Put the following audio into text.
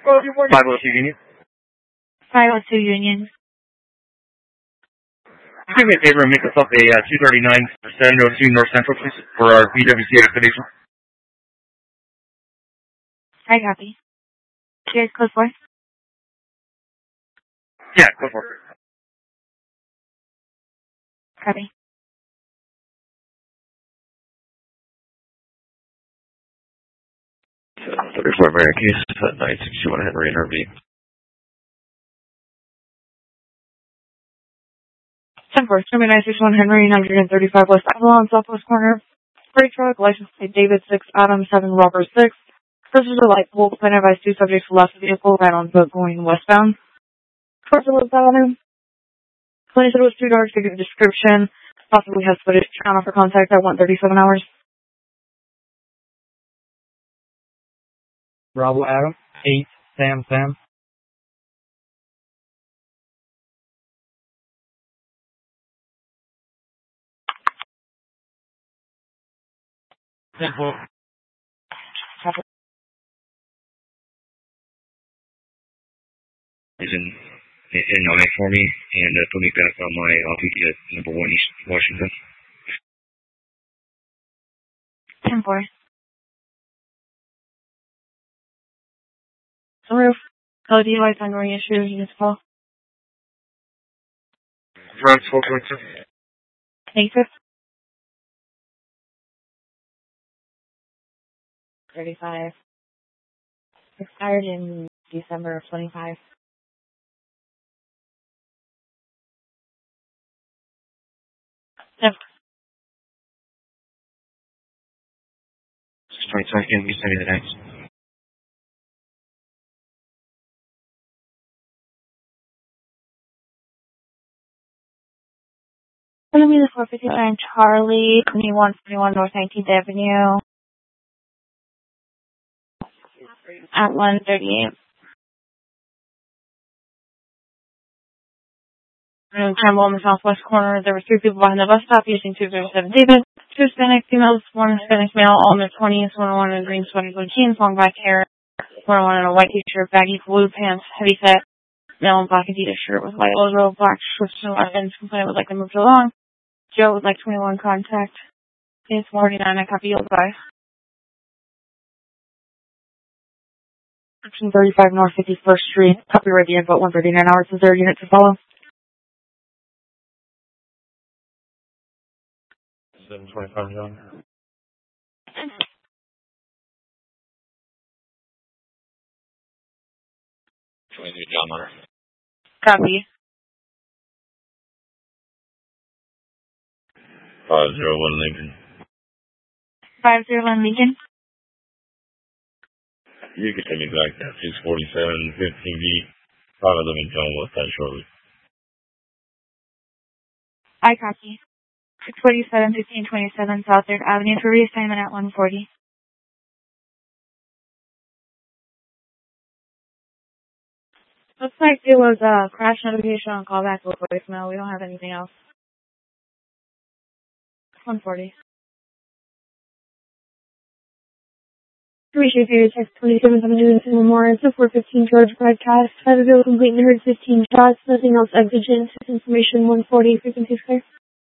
502 Union. 502 Union. Do me a favor and make us up a 239 702 North Central, please, for our BWC expedition. I copy. You guys close for? Yeah, go for it. Copy. 34 American case at 961 Henry and RV. 10-4, 961 Henry, 935 West Avalon, Southwest Corner. Freight truck, license plate David 6, Adam 7, Robert 6. This is a light pole, plan advice 2 subjects left vehicle, right on foot going westbound. Towards the West Avenue. When he said it was too dark to give a description, possibly has footage count off for contact at 1:37 hours. Bravo Adam, 8, Sam. Is in line for me and put me back on my off-duty at number 1 East Washington. 10-4. Roof. Code DUI ongoing issues, units call. Front 4.2. Negative. 35. Expired in December of 25. 622nd, you send me the next. Gonna be the 459 Charlie, 2141 North 19th Avenue. At 1:38. Campbell in the southwest corner. There were 3 people behind the bus stop using 207 David. 2 Hispanic females, 1 Hispanic male, all in their 20s, 1 in a green sweater blue jeans, long black hair, 1 in a white t-shirt, baggy blue pants, heavy set, male in black Adidas shirt with white logo, black shorts and weapons, complainant would like to move along. Joe would like 21 contact. It's 49, I copy yield by. Section 35 North 51st Street, copyright the info at 1:39 hours. Is there a unit to follow? 725 John. 23 John Hunter. Copy. 501 Lincoln. 501 Lincoln. You can send me back that 647 15B. 511 John West Side shortly. I copy. 647 1527 South 3rd Avenue for reassignment at 1:40. Looks like it was a crash notification on callback with voicemail. We don't have anything else. 1:40. Appreciate your text 2772 and more. It's a 415 George broadcast. 5 available complete and heard 15 shots. Nothing else exigent. Information 140 frequency clear.